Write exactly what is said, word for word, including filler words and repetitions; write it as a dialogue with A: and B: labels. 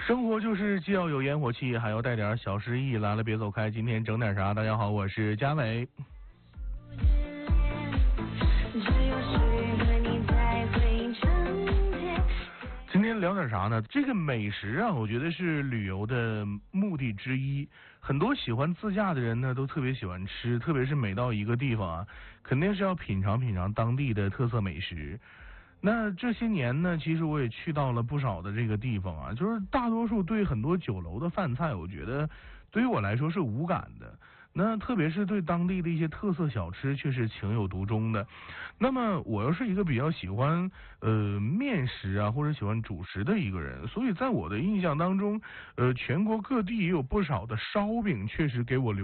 A: 生活就是既要有烟火气，还要带点小诗意。来了别走开，今天整点啥？大家好，我是佳伟。今天聊点啥呢？这个美食啊，我觉得是旅游的目的之一。很多喜欢自驾的人呢，都特别喜欢吃，特别是每到一个地方啊，肯定是要品尝品尝当地的特色美食。那这些年呢，其实我也去到了不少的这个地方啊，就是大多数对很多酒楼的饭菜，我觉得对于我来说是无感的。那特别是对当地的一些特色小吃，却是情有独钟的。那么我又是一个比较喜欢呃面食啊，或者喜欢主食的一个人，所以在我的印象当中，呃，全国各地也有不少的烧饼，确实给我留